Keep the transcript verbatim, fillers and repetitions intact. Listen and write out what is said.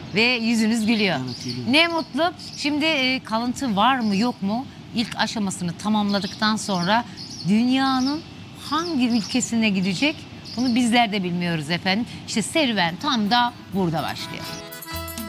ve yüzünüz gülüyor. Evet, gülüyor. Ne mutlu. Şimdi e, kalıntı var mı yok mu? İlk aşamasını tamamladıktan sonra dünyanın hangi ülkesine gidecek? Bunu bizler de bilmiyoruz efendim. İşte serüven tam da burada başlıyor.